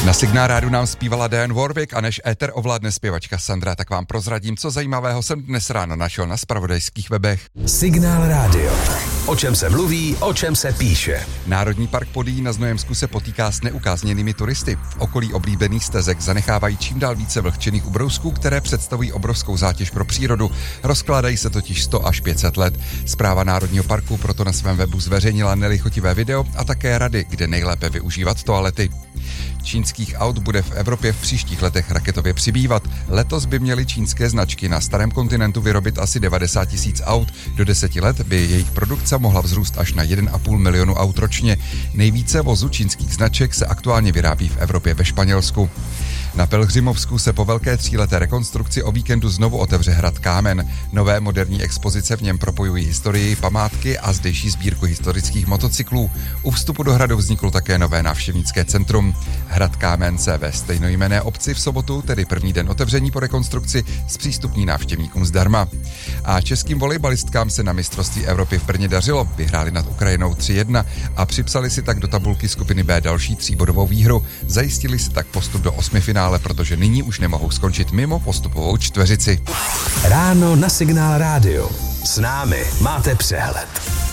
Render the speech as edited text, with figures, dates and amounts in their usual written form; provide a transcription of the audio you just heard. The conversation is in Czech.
Na Signál rádu nám zpívala Dionne Warwick a než éter ovládne zpěvačka Sandra, tak vám prozradím, co zajímavého jsem dnes ráno našel na zpravodajských webech. Signál rádio. O čem se mluví, o čem se píše. Národní park Podyjí na Znojemsku se potýká s neukázněnými turisty. V okolí oblíbených stezek zanechávají čím dál více vlhčených ubrousků, které představují obrovskou zátěž pro přírodu. Rozkládají se totiž 100 až 500 let. Správa Národního parku proto na svém webu zveřejnila nelichotivé video a také rady, kde nejlépe využívat toalety. Čínských aut bude v Evropě v příštích letech raketově přibývat. Letos by měly čínské značky na starém kontinentu vyrobit asi 90 000 aut. Do 10 let by jejich produkce mohla vzrůst až na 1,5 milionu aut ročně. Nejvíce vozů čínských značek se aktuálně vyrábí v Evropě ve Španělsku. Na Pelhřimovsku se po velké 3leté rekonstrukci o víkendu znovu otevře hrad Kámen. Nové moderní expozice v něm propojují historii, památky a zdejší sbírku historických motocyklů. U vstupu do hradu vzniklo také nové návštěvnické centrum. Hrad Kámen se ve stejnojmenné obci v sobotu, tedy první den otevření po rekonstrukci, zpřístupní návštěvníkům zdarma. A českým volejbalistkám se na mistrovství Evropy v Brně dařilo. Vyhráli nad Ukrajinou 3-1 a připsali si tak do tabulky skupiny B další 3bodovou výhru. Zajistili si tak postup do 8 finále, protože nyní už nemohou skončit mimo postupovou čtveřici. Ráno na Signál rádio. S námi máte přehled.